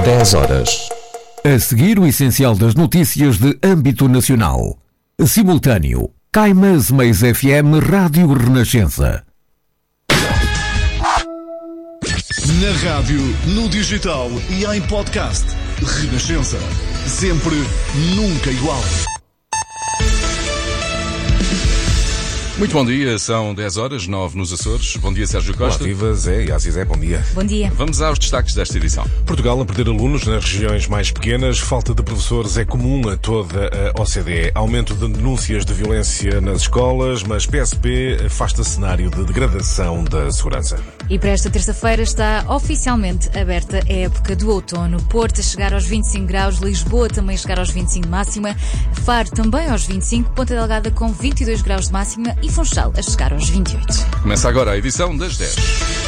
10 horas. A seguir, o essencial das notícias de âmbito nacional. Simultâneo. Caimas Mais FM Rádio Renascença. Na rádio, no digital e em podcast. Renascença. Sempre, nunca igual. Muito bom dia, são 10 horas, 9 nos Açores. Bom dia, Sérgio Costa. Olá, viva, Zé e Azizé, bom dia. Bom dia. Vamos aos destaques desta edição. Portugal a perder alunos nas regiões mais pequenas. Falta de professores é comum a toda a OCDE. Aumento de denúncias de violência nas escolas, mas PSP afasta cenário de degradação da segurança. E para esta terça-feira está oficialmente aberta a época do outono. Porto a chegar aos 25 graus, Lisboa também a chegar aos 25 de máxima, Faro também aos 25, Ponta Delgada com 22 graus de máxima e Funchal a chegar aos 28. Começa agora a edição das 10.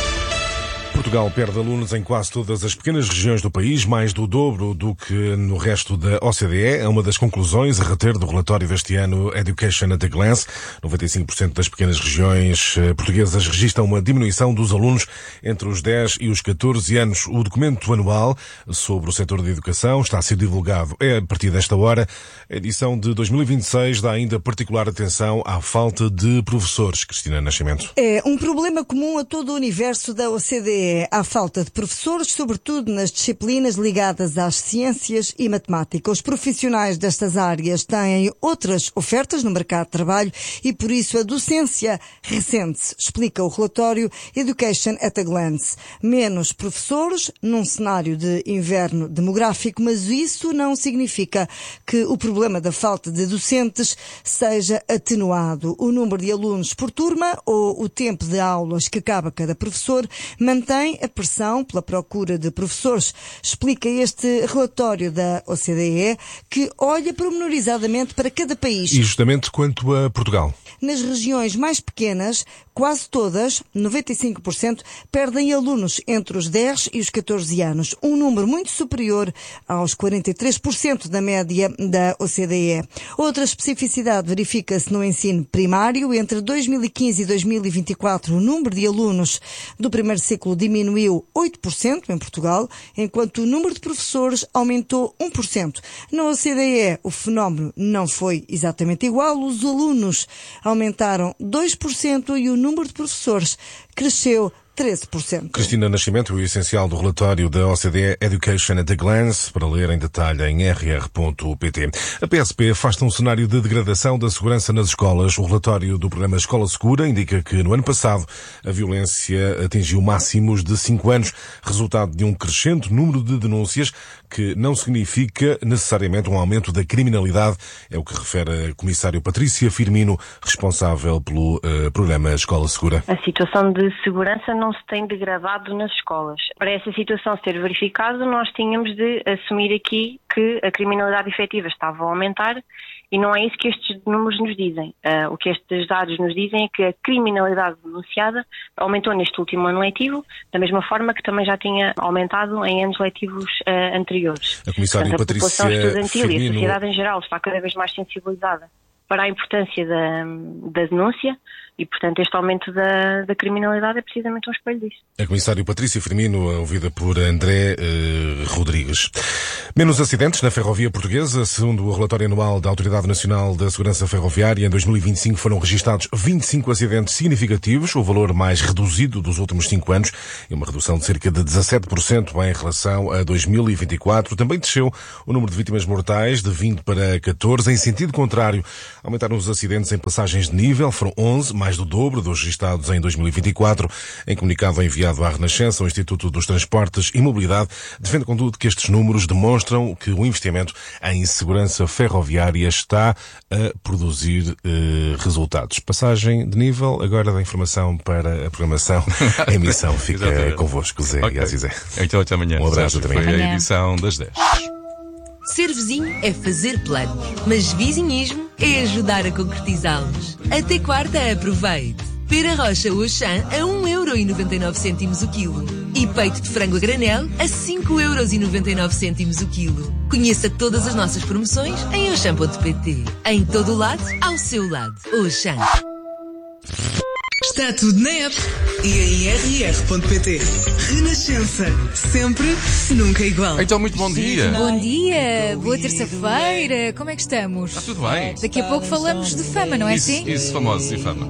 Portugal perde alunos em quase todas as pequenas regiões do país, mais do dobro do que no resto da OCDE. É uma das conclusões a reter do relatório deste ano Education at a Glance. 95% das pequenas regiões portuguesas registram uma diminuição dos alunos entre os 10 e os 14 anos. O documento anual sobre o setor de educação está a ser divulgado a partir desta hora. A edição de 2026 dá ainda particular atenção à falta de professores. Cristina Nascimento. É um problema comum a todo o universo da OCDE. A falta de professores, sobretudo nas disciplinas ligadas às ciências e matemática. Os profissionais destas áreas têm outras ofertas no mercado de trabalho e, por isso, a docência recente, explica o relatório Education at a Glance. Menos professores num cenário de inverno demográfico, mas isso não significa que o problema da falta de docentes seja atenuado. O número de alunos por turma ou o tempo de aulas que acaba cada professor mantém a pressão pela procura de professores, explica este relatório da OCDE, que olha pormenorizadamente para cada país. E justamente quanto a Portugal. Nas regiões mais pequenas, quase todas, 95%, perdem alunos entre os 10 e os 14 anos, um número muito superior aos 43% da média da OCDE. Outra especificidade verifica-se no ensino primário. Entre 2015 e 2024, o número de alunos do primeiro ciclo diminuiu 8% em Portugal, enquanto o número de professores aumentou 1%. Na OCDE, o fenómeno não foi exatamente igual. Os alunos aumentaram 2% e o número de professores cresceu 13%. Cristina Nascimento, o essencial do relatório da OCDE Education at a Glance, para ler em detalhe em rr.pt. A PSP afasta um cenário de degradação da segurança nas escolas. O relatório do programa Escola Segura indica que no ano passado a violência atingiu máximos de 5 anos, resultado de um crescente número de denúncias que não significa necessariamente um aumento da criminalidade, é o que refere a comissário Patrícia Firmino, responsável pelo programa Escola Segura. A situação de segurança não se tem degradado nas escolas. Para essa situação ser verificada, nós tínhamos de assumir aqui que a criminalidade efetiva estava a aumentar e não é isso que estes números nos dizem. O que estes dados nos dizem é que a criminalidade denunciada aumentou neste último ano letivo, da mesma forma que também já tinha aumentado em anos letivos anteriores. A comissária Patrícia população estudantil Firmino... e a sociedade em geral está cada vez mais sensibilizada para a importância da denúncia e, portanto, este aumento da criminalidade é precisamente um espelho disso. A comissária Patrícia Firmino, ouvida por André Rodrigues. Menos acidentes na ferrovia portuguesa. Segundo o relatório anual da Autoridade Nacional da Segurança Ferroviária, em 2025 foram registados 25 acidentes significativos, o valor mais reduzido dos últimos 5 anos, e uma redução de cerca de 17% em relação a 2024. Também desceu o número de vítimas mortais de 20 para 14. Em sentido contrário, aumentaram os acidentes em passagens de nível, foram 11, mais do dobro dos registados em 2024. Em comunicado enviado à Renascença, o Instituto dos Transportes e Mobilidade defende, contudo, que estes números demonstram que o investimento em segurança ferroviária está a produzir resultados. Passagem de nível, agora da informação para a programação. A emissão fica convosco, Zé e Azizé. Então até amanhã. Um abraço também. Foi a edição das 10. Ser vizinho é fazer planos, mas vizinhismo é ajudar a concretizá-los. Até quarta, aproveite. Pera rocha Auchan a 1,99€ o quilo. E peito de frango a granel a 5,99€ o quilo. Conheça todas as nossas promoções em auchan.pt. Em todo o lado, ao seu lado. Auchan. Está tudo na app e em rr.pt. Renascença, sempre, nunca igual. Então, muito bom dia. Bom dia, boa terça-feira. Como é que estamos? Está tudo bem. Daqui a pouco falamos de fama, não é assim? Isso, famosos e fama.